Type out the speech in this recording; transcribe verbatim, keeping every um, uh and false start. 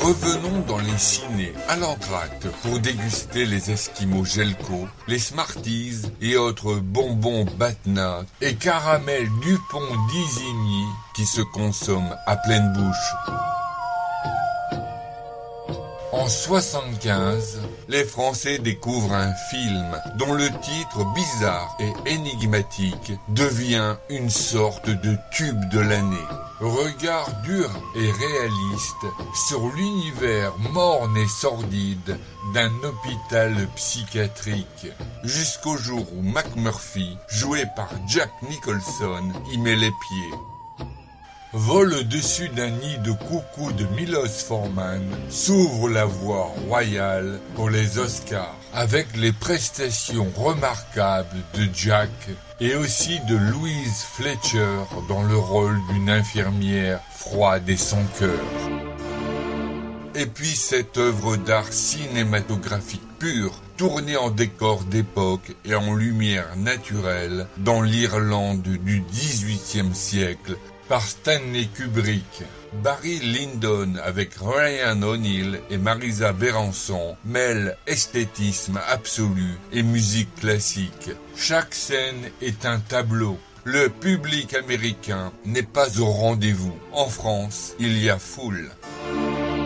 Revenons dans les cinés à l'entracte pour déguster les Esquimaux Gelco, les Smarties et autres bonbons Batna et caramels Dupont d'Isigny qui se consomment à pleine bouche. En soixante-quinze, les Français découvrent un film dont le titre bizarre et énigmatique devient une sorte de tube de l'année. Regard dur et réaliste sur l'univers morne et sordide d'un hôpital psychiatrique, jusqu'au jour où McMurphy, joué par Jack Nicholson, y met les pieds. Vole au-dessus d'un nid de coucou de Milos Forman, s'ouvre la voie royale pour les Oscars, avec les prestations remarquables de Jack et aussi de Louise Fletcher dans le rôle d'une infirmière froide et sans cœur. Et puis cette œuvre d'art cinématographique pure, tournée en décor d'époque et en lumière naturelle dans l'Irlande du dix-huitième siècle, par Stanley Kubrick. Barry Lyndon avec Ryan O'Neal et Marisa Berenson mêlent esthétisme absolu et musique classique. Chaque scène est un tableau. Le public américain n'est pas au rendez-vous. En France, il y a foule.